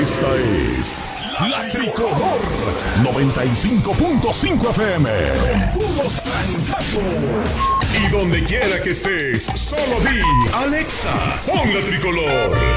Esta es La Tricolor 95.5 FM. Con puros trancazos. Y donde quiera que estés, solo di Alexa, pon La Tricolor.